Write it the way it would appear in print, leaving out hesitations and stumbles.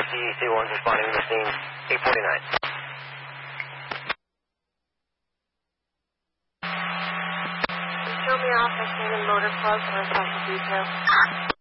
DEC1's responding to the scene, 849. Show me off a Shannon Motor Club for a special detail.